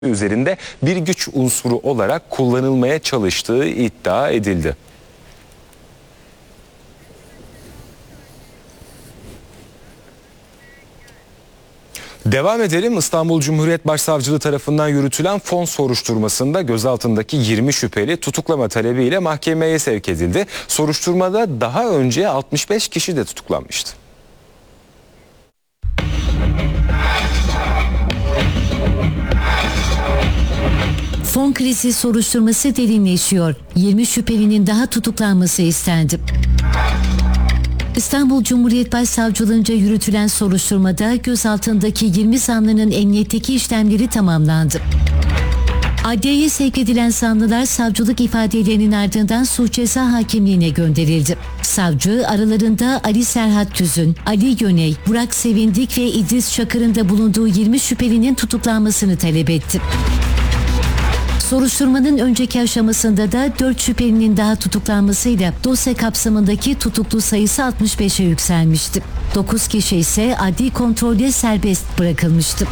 üzerinde bir güç unsuru olarak kullanılmaya çalıştığı iddia edildi. Devam edelim. İstanbul Cumhuriyet Başsavcılığı tarafından yürütülen fon soruşturmasında gözaltındaki 20 şüpheli tutuklama talebiyle mahkemeye sevk edildi. Soruşturmada daha önce 65 kişi de tutuklanmıştı. Fon krizi soruşturması derinleşiyor. 20 şüphelinin daha tutuklanması istendi. İstanbul Cumhuriyet Başsavcılığınca yürütülen soruşturmada gözaltındaki 20 zanlının emniyetteki işlemleri tamamlandı. Adliyeye sevk edilen zanlılar savcılık ifadelerinin ardından suç ceza hakimliğine gönderildi. Savcı aralarında Ali Serhat Tüzün, Ali Yöney, Burak Sevindik ve İdris Çakır'ın da bulunduğu 20 şüphelinin tutuklanmasını talep etti. Soruşturmanın önceki aşamasında da 4 şüphelinin daha tutuklanmasıyla dosya kapsamındaki tutuklu sayısı 65'e yükselmişti. 9 kişi ise adli kontrolle serbest bırakılmıştı.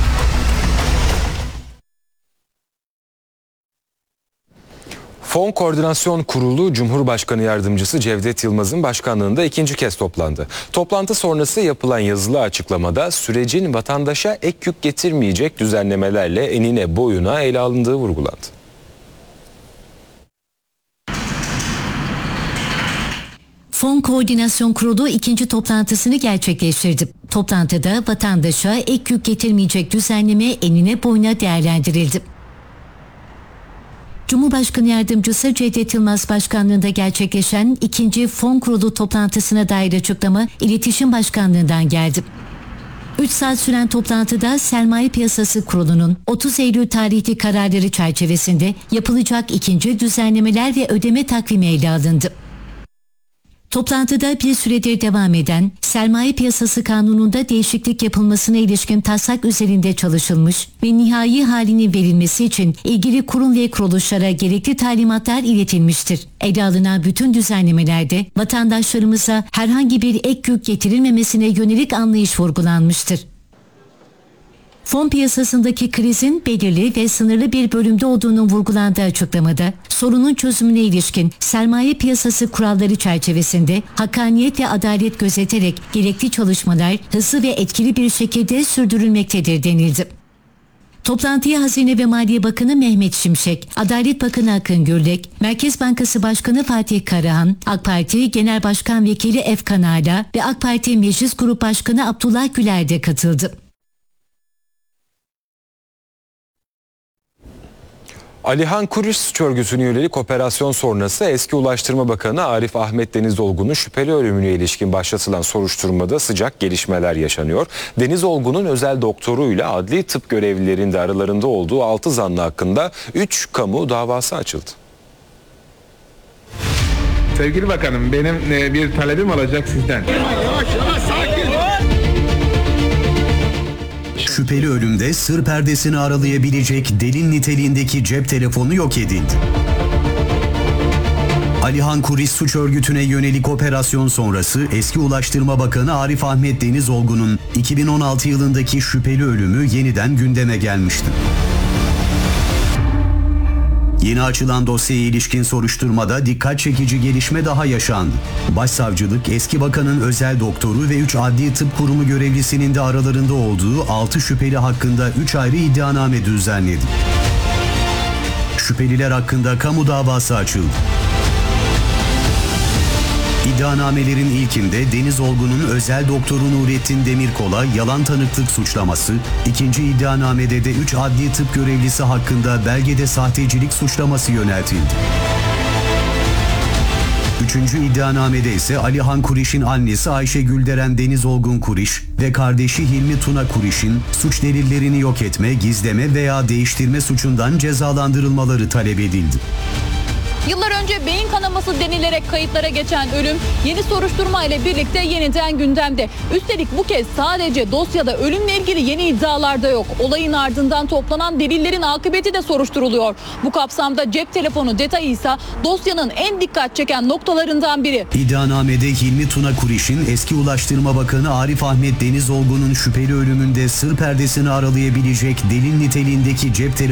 Fon Koordinasyon Kurulu Cumhurbaşkanı Yardımcısı Cevdet Yılmaz'ın başkanlığında ikinci kez toplandı. Toplantı sonrası yapılan yazılı açıklamada sürecin vatandaşa ek yük getirmeyecek düzenlemelerle enine boyuna ele alındığı vurgulandı. Fon Koordinasyon Kurulu ikinci toplantısını gerçekleştirdi. Toplantıda vatandaşa ek yük getirmeyecek düzenleme enine boyuna değerlendirildi. Cumhurbaşkanı Yardımcısı Cevdet Yılmaz başkanlığında gerçekleşen ikinci Fon Kurulu toplantısına dair açıklama İletişim Başkanlığı'ndan geldi. 3 saat süren toplantıda Sermaye Piyasası Kurulu'nun 30 Eylül tarihli kararları çerçevesinde yapılacak ikinci düzenlemeler ve ödeme takvimi ele alındı. Toplantıda bir süredir devam eden Sermaye Piyasası Kanunu'nda değişiklik yapılmasına ilişkin taslak üzerinde çalışılmış ve nihai halinin verilmesi için ilgili kurum ve kuruluşlara gerekli talimatlar iletilmiştir. Ele alınan bütün düzenlemelerde vatandaşlarımıza herhangi bir ek yük getirilmemesine yönelik anlayış vurgulanmıştır. Fon piyasasındaki krizin belirli ve sınırlı bir bölümde olduğunun vurgulandığı açıklamada sorunun çözümüne ilişkin sermaye piyasası kuralları çerçevesinde hakkaniyet ve adalet gözeterek gerekli çalışmalar hızlı ve etkili bir şekilde sürdürülmektedir denildi. Toplantıya Hazine ve Maliye Bakanı Mehmet Şimşek, Adalet Bakanı Akın Gürlek, Merkez Bankası Başkanı Fatih Karahan, AK Parti Genel Başkan Vekili Efkan Ala ve AK Parti Meclis Grup Başkanı Abdullah Güler de katıldı. Alihan Kuriş suç örgütüne yönelik operasyon sonrası eski Ulaştırma Bakanı Arif Ahmet Denizolgun'un şüpheli ölümüne ilişkin başlatılan soruşturmada sıcak gelişmeler yaşanıyor. Denizolgun'un özel doktoruyla adli tıp görevlilerinin de aralarında olduğu 6 zanlı hakkında 3 kamu davası açıldı. Sevgili bakanım, benim bir talebim olacak sizden. Yavaş sakin. Şüpheli ölümde sır perdesini aralayabilecek delil niteliğindeki cep telefonu yok edildi. Alihan Kuriş suç örgütüne yönelik operasyon sonrası eski Ulaştırma Bakanı Arif Ahmet Denizolgun'un 2016 yılındaki şüpheli ölümü yeniden gündeme gelmişti. Yeni açılan dosyaya ilişkin soruşturmada dikkat çekici gelişme daha yaşandı. Başsavcılık eski bakanın özel doktoru ve 3 adli tıp kurumu görevlisinin de aralarında olduğu 6 şüpheli hakkında 3 ayrı iddianame düzenledi. Şüpheliler hakkında kamu davası açıldı. İddianamelerin ilkinde Denizolgun'un özel doktoru Nurettin Demirkol'a yalan tanıklık suçlaması, ikinci iddianamede de 3 adli tıp görevlisi hakkında belgede sahtecilik suçlaması yöneltildi. Üçüncü iddianamede ise Alihan Kuriş'in annesi Ayşe Gülderen Denizolgun Kuriş ve kardeşi Hilmi Tuna Kuriş'in suç delillerini yok etme, gizleme veya değiştirme suçundan cezalandırılmaları talep edildi. Yıllar önce beyin kanaması denilerek kayıtlara geçen ölüm yeni soruşturma ile birlikte yeniden gündemde. Üstelik bu kez sadece dosyada ölümle ilgili yeni iddialar da yok. Olayın ardından toplanan delillerin akıbeti de soruşturuluyor. Bu kapsamda cep telefonu detayı ise dosyanın en dikkat çeken noktalarından biri. İddianamede Hilmi Tuna Kuriş'in eski Ulaştırma Bakanı Arif Ahmet Denizolgun'un şüpheli ölümünde sır perdesini aralayabilecek delil niteliğindeki cep telefonu